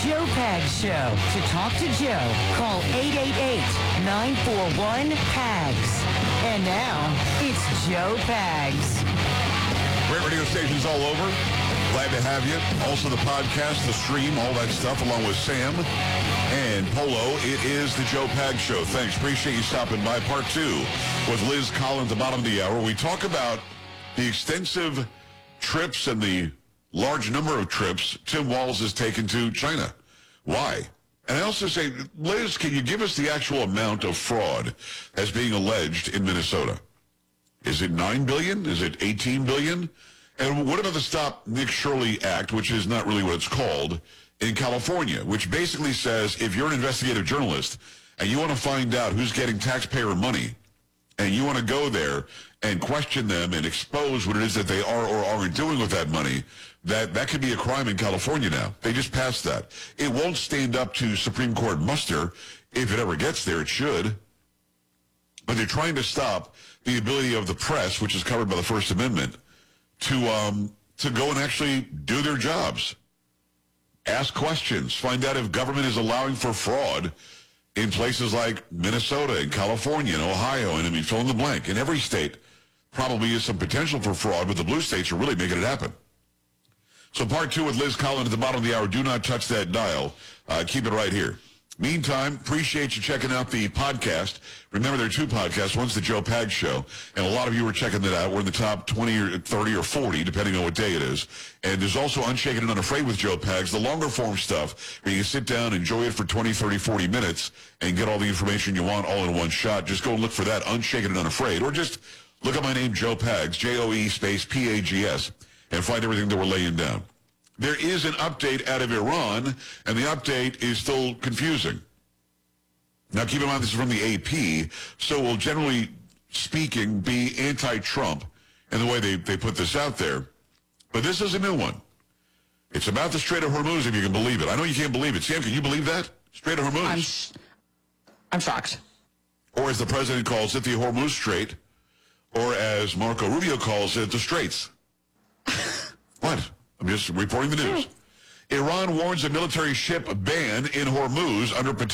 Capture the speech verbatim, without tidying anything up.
Joe Pags Show. To talk to Joe, call eight eight eight, nine four one, P A G S. And now, it's Joe Pags. Great radio stations all over. Glad to have you. Also the podcast, the stream, all that stuff, along with Sam and Polo. It is the Joe Pags Show. Thanks. Appreciate you stopping by. Part two with Liz Collins at the bottom of the hour. We talk about the extensive trips and the large number of trips Tim Walz has taken to China. Why? And I also say, Liz, can you give us the actual amount of fraud as being alleged in Minnesota? Is it nine billion dollars? Is it eighteen billion dollars? And what about the Stop Nick Shirley Act, which is not really what it's called, in California, which basically says if you're an investigative journalist and you want to find out who's getting taxpayer money and you want to go there and question them and expose what it is that they are or aren't doing with that money, that, that could be a crime in California now. They just passed that. It won't stand up to Supreme Court muster. If it ever gets there, it should. But they're trying to stop the ability of the press, which is covered by the First Amendment, to um, to go and actually do their jobs. Ask questions. Find out if government is allowing for fraud in places like Minnesota and California and Ohio, and I mean, fill in the blank. In every state probably is some potential for fraud, but the blue states are really making it happen. So part two with Liz Collins at the bottom of the hour. Do not touch that dial. Uh, keep it right here. Meantime, appreciate you checking out the podcast. Remember, there are two podcasts. One's the Joe Pags Show, and a lot of you are checking that out. We're in the top twenty or thirty or forty, depending on what day it is. And there's also Unshaken and Unafraid with Joe Pags, the longer form stuff, where you can sit down, enjoy it for twenty, thirty, forty minutes, and get all the information you want all in one shot. Just go and look for that, Unshaken and Unafraid, or just look at my name, Joe Pags, J O E space P A G S, and find everything that we're laying down. There is an update out of Iran, and the update is still confusing. Now, keep in mind, this is from the A P, so will generally speaking be anti-Trump in the way they, they put this out there. But this is a new one. It's about the Strait of Hormuz, if you can believe it. I know you can't believe it. Sam, can you believe that? Strait of Hormuz. I'm, sh- I'm shocked. Or as the president calls it, the Hormuz Strait. Or as Marco Rubio calls it, the Straits. What? I'm just reporting the news. Iran warns a military ship ban in Hormuz under potential